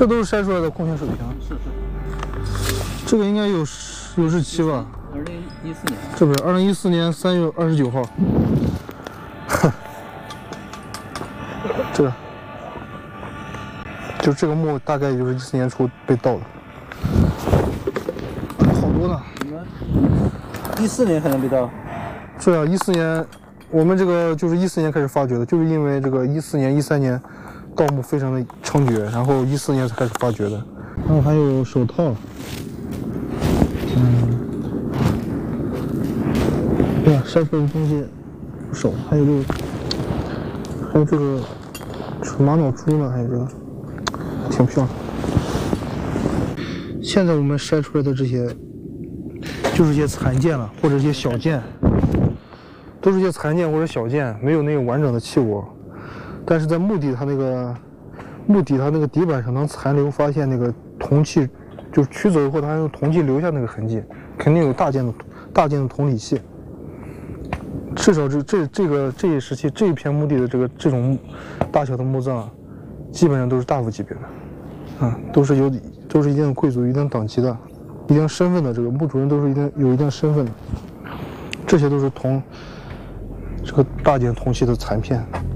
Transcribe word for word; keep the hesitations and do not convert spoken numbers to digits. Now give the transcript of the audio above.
这都是筛出来的矿泉水瓶。 是是。 这个应该有有日期吧？ 二零一四年。 这不是二零一四年三月二十九号。这个，就这个墓大概就是一四年初被盗的。好多呢。 你们一四年才能被盗？ 是啊，一四年，我们这个就是一四年开始发掘的，就是因为这个一四年、一三年盗墓非常的猖獗，然后一四年才开始发掘的。然后还有手套，嗯，对吧？筛出来的东西不少，还有这个，还有这个玛瑙珠呢，还有这个，挺漂亮。现在我们筛出来的这些，就是一些残件了，或者一些小件，都是一些残件或者小件，没有那个完整的器物。但是在墓地它那个墓底它那个底板上能残留发现那个铜器，就是取走以后它还用铜器留下那个痕迹，肯定有大件的大件的铜礼器。至少这这这个这一时期这一片墓地的这个这种大小的墓葬，基本上都是大夫级别的，啊，都是有都是一定的贵族、一定等级的、一定身份的，这个墓主人都是一定有一定身份的。这些都是铜这个大件铜器的残片。